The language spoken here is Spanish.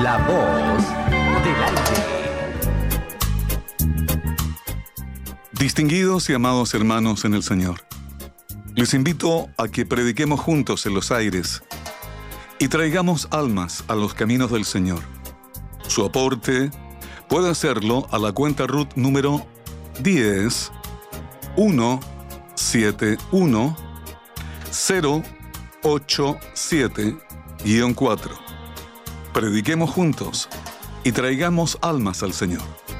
La voz del aire. Distinguidos y amados hermanos en el Señor, les invito a que prediquemos juntos en los aires y traigamos almas a los caminos del Señor. Su aporte puede hacerlo a la cuenta RUT número 10 171 087-4. Prediquemos juntos y traigamos almas al Señor.